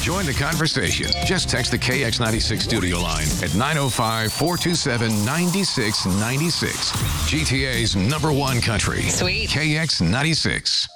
Join the conversation. Just text the KX96 studio line at 905-427-9696. GTA's #1 country. Sweet. KX96.